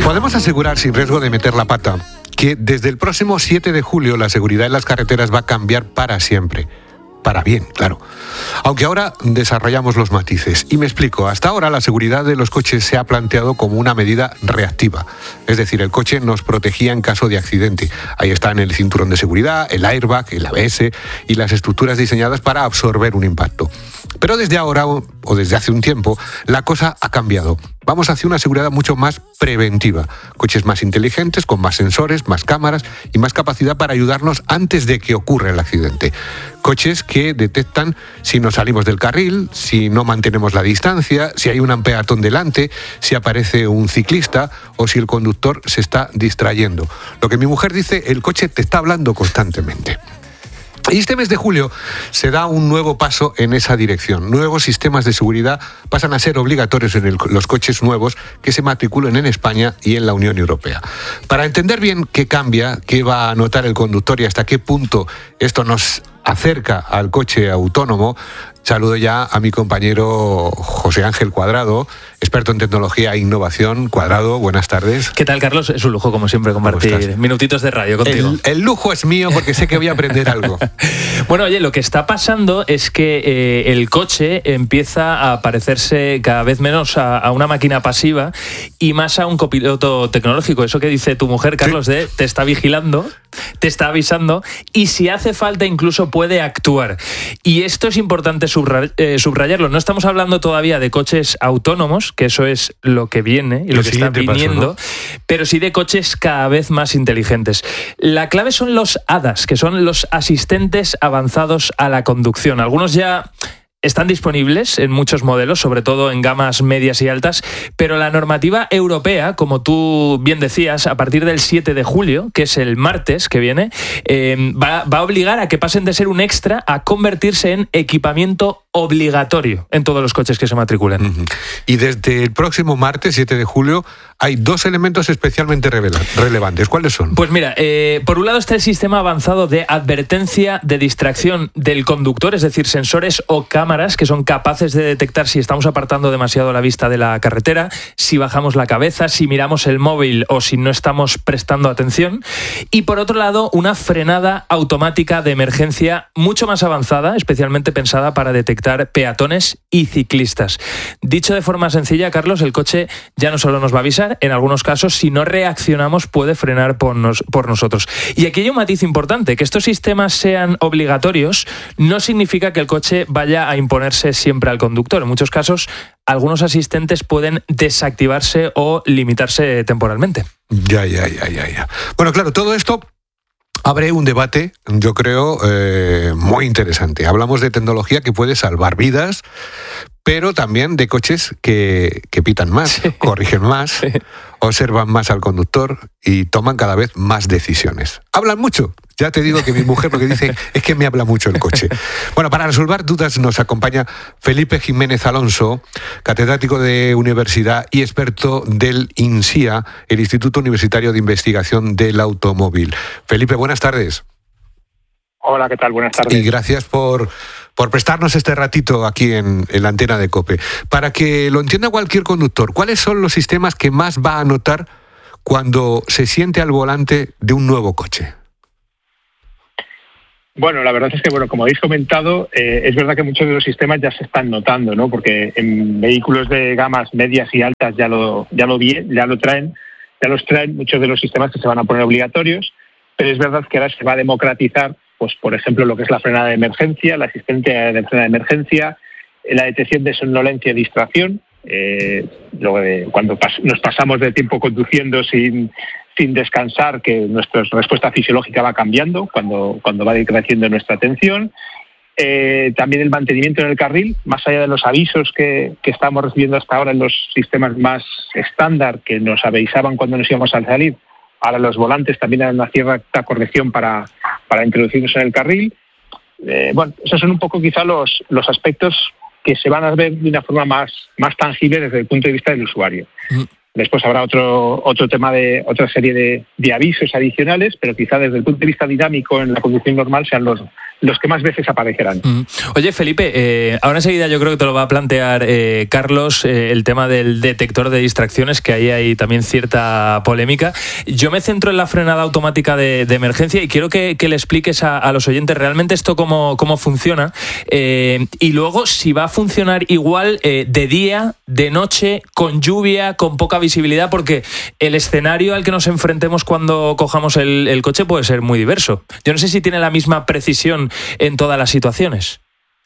Podemos asegurar, sin riesgo de meter la pata, que desde el próximo 7 de julio la seguridad en las carreteras va a cambiar para siempre. Para bien, claro. Aunque ahora desarrollamos los matices. Y me explico. Hasta ahora la seguridad de los coches se ha planteado como una medida reactiva. Es decir, el coche nos protegía en caso de accidente. Ahí están el cinturón de seguridad, el airbag, el ABS y las estructuras diseñadas para absorber un impacto. Pero desde ahora, o desde hace un tiempo, la cosa ha cambiado. Vamos hacia una seguridad mucho más preventiva. Coches más inteligentes, con más sensores, más cámaras y más capacidad para ayudarnos antes de que ocurra el accidente. Coches que detectan si nos salimos del carril, si no mantenemos la distancia, si hay un peatón delante, si aparece un ciclista o si el conductor se está distrayendo. Lo que mi mujer dice, el coche te está hablando constantemente. Y este mes de julio se da un nuevo paso en esa dirección. Nuevos sistemas de seguridad pasan a ser obligatorios en los coches nuevos que se matriculen en España y en la Unión Europea. Para entender bien qué cambia, qué va a notar el conductor y hasta qué punto esto nos acerca al coche autónomo, saludo ya a mi compañero José Ángel Cuadrado, experto en tecnología e innovación. Cuadrado, buenas tardes. ¿Qué tal, Carlos? Es un lujo, como siempre, compartir minutitos de radio contigo. El lujo es mío porque sé que voy a aprender algo. Bueno, oye, lo que está pasando es que el coche empieza a parecerse cada vez menos a una máquina pasiva y más a un copiloto tecnológico. Eso que dice tu mujer, Carlos, ¿sí? Te está vigilando, te está avisando y si hace falta incluso puede actuar. Y esto es importante subrayarlo. No estamos hablando todavía de coches autónomos, que eso es lo que viene y lo que está viniendo, paso, ¿no? Pero sí de coches cada vez más inteligentes. La clave son los ADAS, que son los asistentes avanzados a la conducción. Algunos ya están disponibles en muchos modelos, sobre todo en gamas medias y altas, pero la normativa europea, como tú bien decías, a partir del 7 de julio, que es el martes que viene, va a obligar a que pasen de ser un extra a convertirse en equipamiento obligatorio en todos los coches que se matriculen. Uh-huh. Y desde el próximo martes, 7 de julio, hay dos elementos especialmente relevantes. ¿Cuáles son? Pues mira, por un lado está el sistema avanzado de advertencia de distracción del conductor, es decir, sensores o cámaras que son capaces de detectar si estamos apartando demasiado la vista de la carretera, si bajamos la cabeza, si miramos el móvil o si no estamos prestando atención. Y por otro lado, una frenada automática de emergencia mucho más avanzada, especialmente pensada para detectar peatones y ciclistas. Dicho de forma sencilla, Carlos, el coche ya no solo nos va a avisar, en algunos casos, si no reaccionamos, puede frenar por nosotros. Y aquí hay un matiz importante, que estos sistemas sean obligatorios no significa que el coche vaya a imponerse siempre al conductor. En muchos casos, algunos asistentes pueden desactivarse o limitarse temporalmente. Ya. Bueno, claro, todo esto abre un debate, yo creo, muy interesante. Hablamos de tecnología que puede salvar vidas, pero también de coches que pitan más, sí, corrigen más, sí, observan más al conductor y toman cada vez más decisiones. Hablan mucho. Ya te digo que mi mujer lo que dice es que me habla mucho el coche. Bueno, para resolver dudas nos acompaña Felipe Jiménez Alonso, catedrático de universidad y experto del INSIA, el Instituto Universitario de Investigación del Automóvil. Felipe, buenas tardes. Hola, ¿qué tal? Buenas tardes. Y gracias por prestarnos este ratito aquí en la antena de COPE. Para que lo entienda cualquier conductor, ¿cuáles son los sistemas que más va a notar cuando se siente al volante de un nuevo coche? Bueno, la verdad es que, como habéis comentado, es verdad que muchos de los sistemas ya se están notando, ¿no? Porque en vehículos de gamas medias y altas ya los traen muchos de los sistemas que se van a poner obligatorios, pero es verdad que ahora se va a democratizar, pues por ejemplo, lo que es la frenada de emergencia, el asistente de frenada de emergencia, la detección de somnolencia y distracción, luego de cuando nos pasamos de tiempo conduciendo sin descansar, que nuestra respuesta fisiológica va cambiando cuando va decreciendo nuestra atención. También el mantenimiento en el carril, más allá de los avisos que estamos recibiendo hasta ahora en los sistemas más estándar que nos avisaban cuando nos íbamos a salir, ahora los volantes también dan una cierta corrección para introducirnos en el carril. Esos son un poco quizá los aspectos que se van a ver de una forma más tangible desde el punto de vista del usuario. Después habrá otro tema de otra serie de avisos adicionales, pero quizá desde el punto de vista dinámico en la conducción normal sean los que más veces aparecerán. Oye, Felipe, ahora enseguida yo creo que te lo va a plantear Carlos, el tema del detector de distracciones, que ahí hay también cierta polémica. Yo me centro en la frenada automática de emergencia y quiero que le expliques a los oyentes realmente esto cómo funciona, y luego si va a funcionar igual de día, de noche, con lluvia, con poca visibilidad, porque el escenario al que nos enfrentemos cuando cojamos el coche puede ser muy diverso. Yo no sé si tiene la misma precisión en todas las situaciones.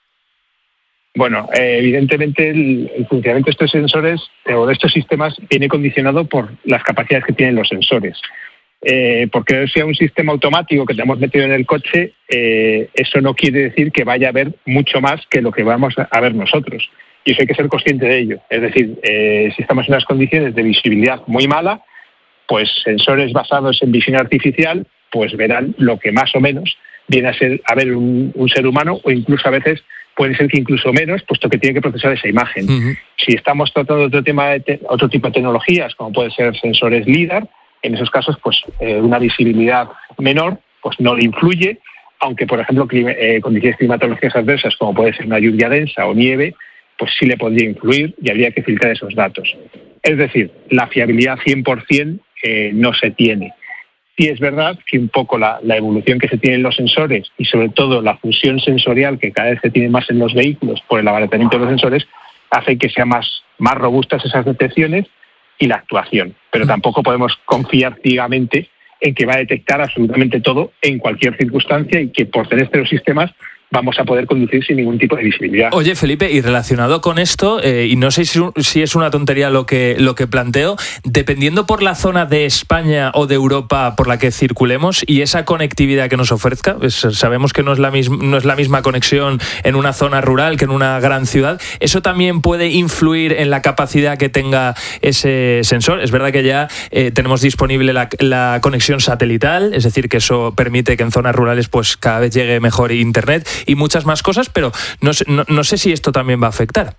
Bueno, evidentemente el funcionamiento de estos sensores o de estos sistemas viene condicionado por las capacidades que tienen los sensores. Porque sea un sistema automático que tenemos metido en el coche, eso no quiere decir que vaya a ver mucho más que lo que vamos a ver nosotros. Y eso hay que ser consciente de ello. Es decir, si estamos en unas condiciones de visibilidad muy mala, pues sensores basados en visión artificial pues verán lo que más o menos viene a ver un ser humano, o incluso a veces puede ser que incluso menos, puesto que tiene que procesar esa imagen. Si estamos tratando otro tipo de tecnologías, como pueden ser sensores LIDAR, en esos casos pues una visibilidad menor pues no le influye, aunque por ejemplo condiciones climatológicas adversas, como puede ser una lluvia densa o nieve, pues sí le podría influir y habría que filtrar esos datos. Es decir, la fiabilidad 100% no se tiene. Sí es verdad que un poco la evolución que se tiene en los sensores y sobre todo la fusión sensorial que cada vez se tiene más en los vehículos por el abaratamiento de los sensores hace que sean más robustas esas detecciones y la actuación. Pero tampoco podemos confiar ciegamente en que va a detectar absolutamente todo en cualquier circunstancia y que por tener estos sistemas vamos a poder conducir sin ningún tipo de visibilidad. Oye, Felipe, y relacionado con esto, y no sé si es una tontería lo que planteo, dependiendo por la zona de España o de Europa por la que circulemos y esa conectividad que nos ofrezca, pues sabemos que no es la misma conexión en una zona rural que en una gran ciudad, ¿eso también puede influir en la capacidad que tenga ese sensor? Es verdad que ya tenemos disponible la conexión satelital, es decir, que eso permite que en zonas rurales pues cada vez llegue mejor Internet y muchas más cosas, pero no sé si esto también va a afectar.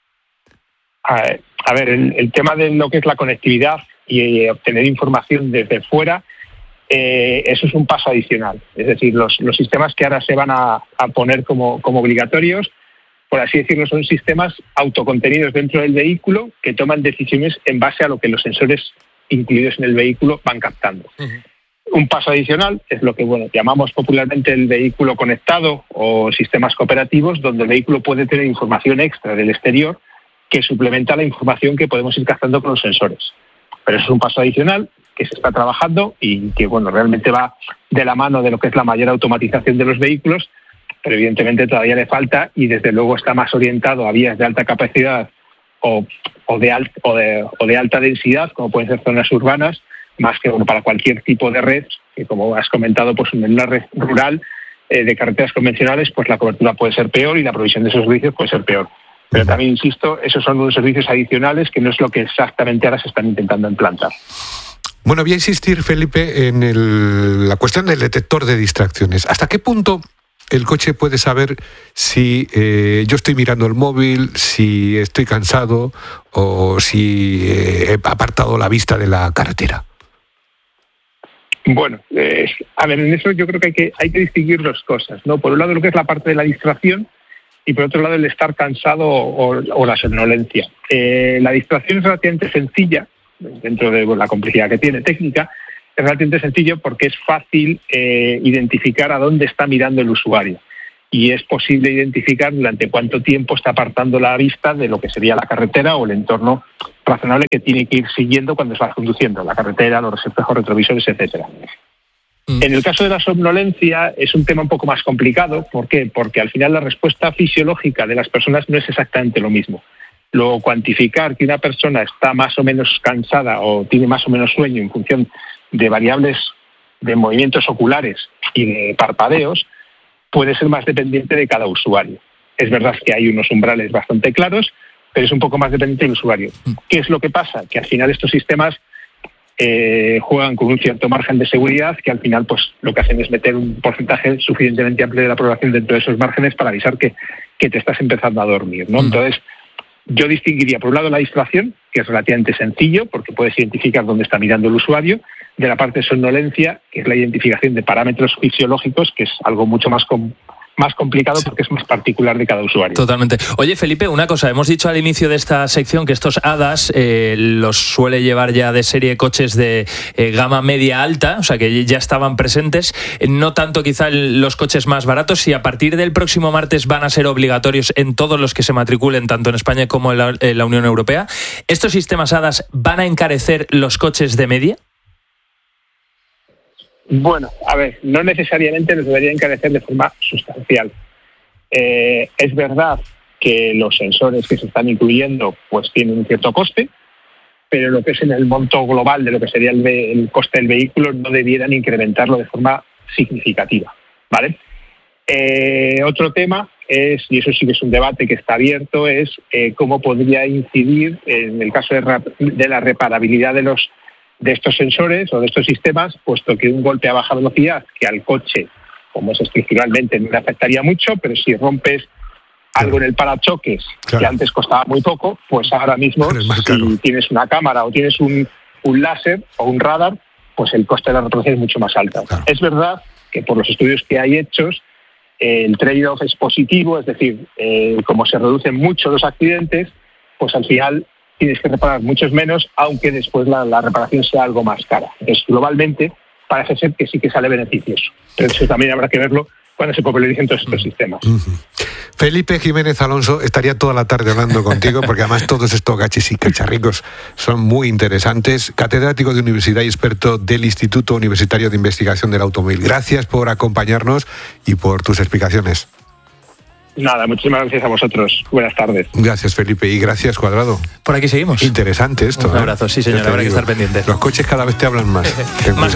A ver, el tema de lo que es la conectividad y obtener información desde fuera, eso es un paso adicional. Es decir, los sistemas que ahora se van a poner como obligatorios, por así decirlo, son sistemas autocontenidos dentro del vehículo que toman decisiones en base a lo que los sensores incluidos en el vehículo van captando. Un paso adicional es lo que llamamos popularmente el vehículo conectado o sistemas cooperativos, donde el vehículo puede tener información extra del exterior que suplementa la información que podemos ir captando con los sensores. Pero eso es un paso adicional que se está trabajando y que realmente va de la mano de lo que es la mayor automatización de los vehículos, pero evidentemente todavía le falta y desde luego está más orientado a vías de alta capacidad o de alta densidad, como pueden ser zonas urbanas, más que para cualquier tipo de red, que como has comentado, pues en una red rural de carreteras convencionales, pues la cobertura puede ser peor y la provisión de esos servicios puede ser peor. Pero también, insisto, esos son unos servicios adicionales que no es lo que exactamente ahora se están intentando implantar. Bueno, voy a insistir, Felipe, en la cuestión del detector de distracciones. ¿Hasta qué punto el coche puede saber si yo estoy mirando el móvil, si estoy cansado o si he apartado la vista de la carretera? Bueno, a ver, en eso yo creo que hay que distinguir dos cosas, ¿no? Por un lado lo que es la parte de la distracción y por otro lado el estar cansado o la somnolencia. La distracción es relativamente sencilla, dentro de la complejidad que tiene técnica, es relativamente sencillo porque es fácil identificar a dónde está mirando el usuario y es posible identificar durante cuánto tiempo está apartando la vista de lo que sería la carretera o el entorno razonable que tiene que ir siguiendo cuando se va conduciendo, la carretera, los espejos retrovisores, etcétera. En el caso de la somnolencia es un tema un poco más complicado. ¿Por qué? Porque al final la respuesta fisiológica de las personas no es exactamente lo mismo. Luego, cuantificar que una persona está más o menos cansada o tiene más o menos sueño en función de variables de movimientos oculares y de parpadeos puede ser más dependiente de cada usuario. Es verdad que hay unos umbrales bastante claros, pero es un poco más dependiente del usuario. ¿Qué es lo que pasa? Que al final estos sistemas juegan con un cierto margen de seguridad que al final pues lo que hacen es meter un porcentaje suficientemente amplio de la población dentro de esos márgenes para avisar que te estás empezando a dormir, ¿no? Entonces, yo distinguiría por un lado la distracción, que es relativamente sencillo porque puedes identificar dónde está mirando el usuario, de la parte de somnolencia, que es la identificación de parámetros fisiológicos, que es algo mucho más más complicado porque es más particular de cada usuario. Totalmente. Oye, Felipe, una cosa, hemos dicho al inicio de esta sección que estos HADAS los suele llevar ya de serie coches de gama media alta, o sea que ya estaban presentes, no tanto quizá en los coches más baratos, y a partir del próximo martes van a ser obligatorios en todos los que se matriculen, tanto en España como en la Unión Europea. ¿Estos sistemas HADAS van a encarecer los coches de media? Bueno, a ver, no necesariamente los debería encarecer de forma sustancial. Es verdad que los sensores que se están incluyendo pues tienen un cierto coste, pero lo que es en el monto global de lo que sería el coste del vehículo no debieran incrementarlo de forma significativa, ¿vale? Otro tema es, y eso sí que es un debate que está abierto, es cómo podría incidir en el caso de la reparabilidad de estos sensores o de estos sistemas, puesto que un golpe a baja velocidad, que al coche, como es estructuralmente, no le afectaría mucho, pero si rompes algo en el parachoques, que antes costaba muy poco, pues ahora mismo, si tienes una cámara o tienes un láser o un radar, pues el coste de la reparación es mucho más alto. Claro. Es verdad que por los estudios que hay hechos, el trade-off es positivo, es decir, como se reducen mucho los accidentes, pues al final tienes que reparar muchos menos, aunque después la reparación sea algo más cara. Entonces, globalmente, parece ser que sí que sale beneficioso. Pero eso también habrá que verlo cuando se popularicen todos estos sistemas. Felipe Jiménez Alonso, estaría toda la tarde hablando contigo, porque además todos estos gaches y cacharricos son muy interesantes. Catedrático de universidad y experto del Instituto Universitario de Investigación del Automóvil. Gracias por acompañarnos y por tus explicaciones. Nada, muchísimas gracias a vosotros. Buenas tardes. Gracias, Felipe, y gracias, Cuadrado. Por aquí seguimos. Interesante esto. Un abrazo, sí señor, habrá que estar pendiente. Los coches cada vez te hablan más. Más